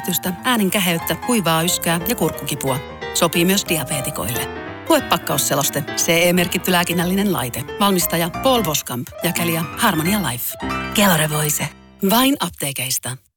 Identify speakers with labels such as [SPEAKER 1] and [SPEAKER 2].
[SPEAKER 1] närkästystä, äänen käheyttä, kuivaa yskää ja kurkkukipua. Sopii myös diabeetikoille. Lue pakkausseloste. CE-merkitty lääkinnällinen laite. Valmistaja Paul Boskamp. Jakelija Harmonia Life. Gelore Voice. Vain apteekeista.